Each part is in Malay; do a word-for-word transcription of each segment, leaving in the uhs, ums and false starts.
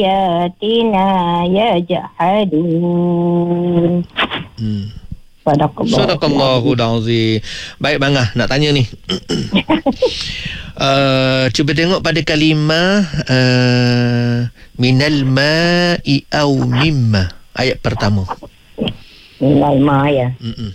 بآياتنا يجحدون. Hmm. Sadaqallah. Sadaqallahul azim. Baik Bangah, nak tanya ni. uh, cuba tengok pada kalimah uh, minal ma'i au mimma. Ayat pertama. Minal ma ya. Mm-mm.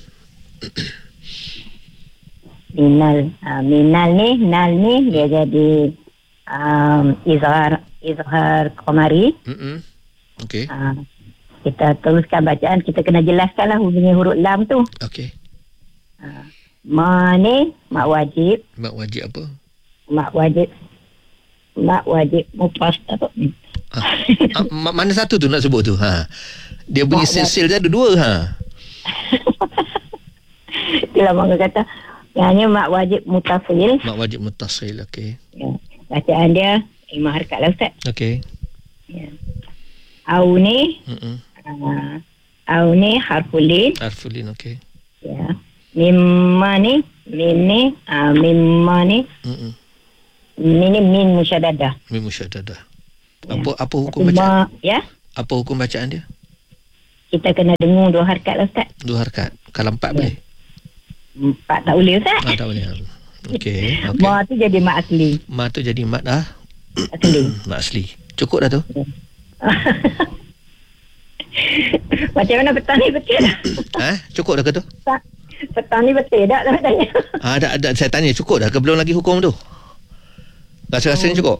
Minal uh, minal ni, nal ni dia jadi um, izhar izhar qamari. Mm-mm. Okey. Uh, kita teruskan bacaan, kita kena jelaskanlah bunyi huruf lam tu. Okey. Uh, ma ni mak wajib. Mak wajib apa? Mak wajib. Mak wajib mupas apa ni? Ah, ah, ma- mana satu tu nak sebut tu? Ha. Dia bunyi Mak silsil tu ada dua ha. Itulah maka kata hanya mak wajib mutasil. Mak wajib muttasil. Okey. Ya. Bacaan dia lima harakat lah Ustaz. Okey. Ya. Au ni Mm-mm. uh, au ni harfulin. Harfulin. Okey. Ya. Mimma ni mim ni uh, mimma ni Mm-mm. min ni min musyaddadah. Mim musyaddadah. Ya. Apa apa hukum bacaan? Ma, ya. Apa hukum bacaan dia? Kita kena dengung dua harakat lah Ustaz. Dua harakat. Kalau empat Ya. boleh? Empat tak boleh Ustaz. Ah, tak boleh. Okey. Okey. Ma tu jadi mak asli. Ma tu jadi mat dah. Asli. Mat asli. Cukup dah tu. Macam mana petang ni betul tak? Ha? Cukup dah ke tu? Tak. Petang ni betul tak tak tanya? Ah, ada ada saya tanya cukup dah ke belum lagi hukum tu? Rasa-rasanya cukup?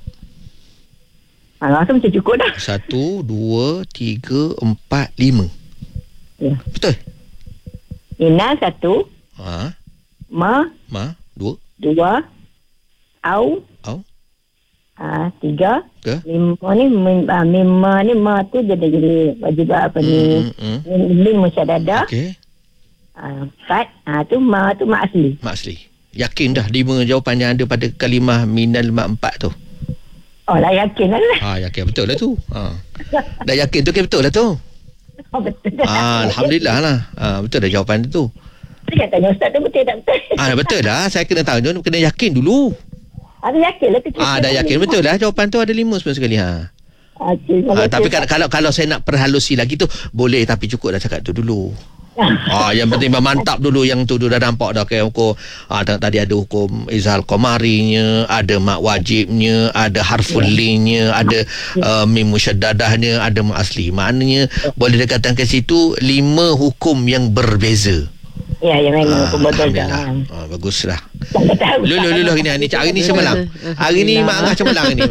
Ha, rasa macam cukup dah. Satu, dua, tiga, empat, lima. Ya. Betul? Ina satu, Ha? ma Ma, dua, dua, au au, ah tiga, ke? lima ni mim, ah, mimma ni ma tu jadi jadi wajib apa ni? Hmm, hmm. Mim mim musyaddadah. Okey. Ah, empat, ah tu ma tu mak asli. Mak asli. Yakin dah lima jawapan yang ada pada kalimah minal mak empat tu? Oh lah yakin lah. Ha, yakin betul lah tu. Ha. Dah yakin tu ke betul lah tu? Oh betul. Ah, Alhamdulillah lah. Ah, betul dah jawapan tu. Saya tanya Ustaz tu betul tak betul? Ah, betul dah. Saya kena tahu, kena yakin dulu. Ada yakin lah tu. Ah, dah yakin betul dah. Jawapan tu ada lima sebenarnya sekali. Ha. Okay, Ah, tapi kalau, kalau kalau saya nak perhalusi lagi tu boleh, tapi cukup dah cakap tu dulu. Ah, yang penting mantap dulu yang tu, tu dah nampak dah kayak hukum. Ah, tadi ada hukum izhar qamarinya, ada mak wajibnya, ada harful linnya, ada uh, mim musyaddadahnya, ada mak asli. Maknanya boleh dikatakan ke situ lima hukum yang berbeza. Ya, ya memang hukum betul. Alhamdulillah. Ah, baguslah. Lulu lulu hari ni hari ni hari ni cemerlang. Hari ni Mak Angah cemerlang ni.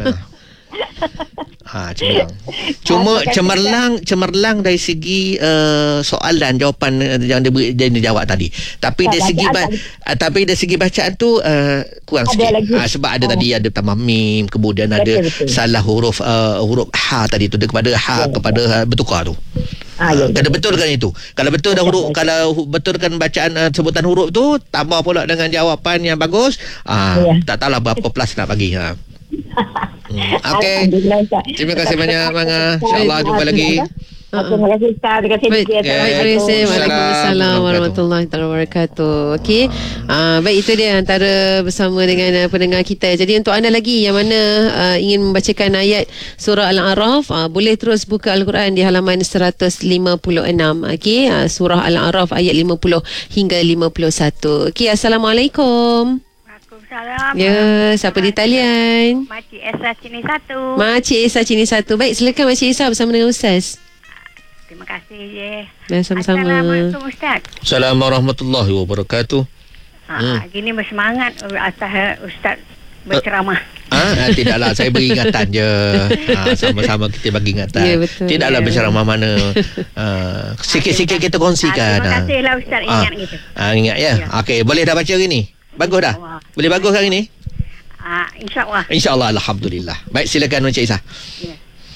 Ha, cemerlang. Cuma cemerlang cemerlang dari segi uh, soalan jawapan uh, yang dia, beri, dia, dia jawab tadi. Tapi dari segi ba- uh, tapi dari segi bacaan tu uh, kurang sikit. Uh, sebab ada oh. tadi ada tambah mim, kemudian betul, ada betul. salah huruf uh, huruf ha tadi tu, dia kepada ha betul. kepada ha, bertukar tu. Ah, ya, kena betulkan itu. Kalau betul dah huruf, kalau betulkan bacaan uh, sebutan huruf tu, tambah pula dengan jawapan yang bagus, ah ya. tak tahulah berapa plus nak bagi. Ha. Hmm. Okey. Terima kasih banyak Manga. Insya-Allah jumpa lagi. Terima kasih Ustaz. Terima kasih. Baik, terima kasih. Waalaikumsalam warahmatullahi wabarakatuh. Okey. Uh, baik, itu dia antara bersama dengan uh, pendengar kita. Jadi untuk anda lagi yang mana uh, ingin membacakan ayat surah Al-A'raf, uh, boleh terus buka Al-Quran di halaman seratus lima puluh enam. Okey, uh, surah Al-A'raf ayat lima puluh hingga lima puluh satu. Okey, assalamualaikum. Waalaikumsalam. Ya, siapa di talian? Makcik Esa Cini Satu. Makcik Esa Cini Satu. Baik, silakan Makcik Esa bersama dengan Ustaz. Terima kasih je. Ya, sama-sama. Assalamualaikum Ustaz. Assalamualaikum warahmatullahi wabarakatuh. Ha, hmm. Gini bersemangat atas Ustaz berceramah. Ah, tidaklah, saya beri ingatan je. Ah, sama-sama kita bagi ingatan. Ya, betul. Tidaklah ya. berceramah mana. Ah, sikit-sikit kita kongsikan. Terima kasihlah Ustaz ingat ah. gitu. Ah, ingat ya. ya. Okey, boleh dah baca hari ni? Bagus dah? Boleh bagus hari ni? Ah, insya-Allah. Insya-Allah, alhamdulillah. Baik, silakan Encik Isa. Ya.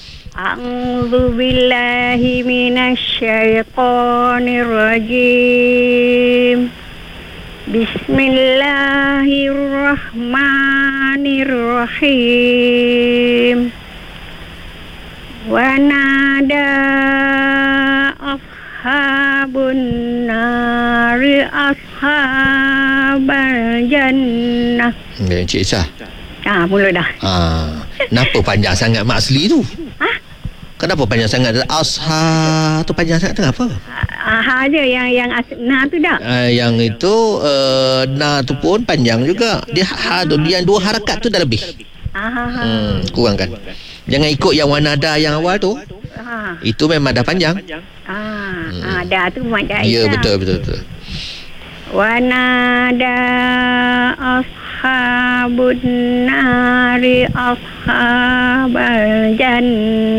A'udzu billahi minasyaitonir rajim. Bismillahirrahmanirrahim. Wa nada ashabun nari ashabal jannah. Ya, Encik Isa. Ah, mula dah. Ah, kenapa panjang sangat mak asli tu? Hah? Kenapa panjang sangat? Asha tu panjang sangat kenapa? Ah, ha je yang yang as, nah tu dah. Uh, yang itu uh, na tu pun panjang juga. Dia ha tu yang dua harakat tu dah lebih. Ah, ha, ha. Hmm, kurangkan. Jangan ikut yang wanada yang awal tu. Ha. Itu memang dah panjang. Ah, hmm. ah, dah tu mak dah. Ya, betul betul betul. Wanada ashabun nari ashabal jannah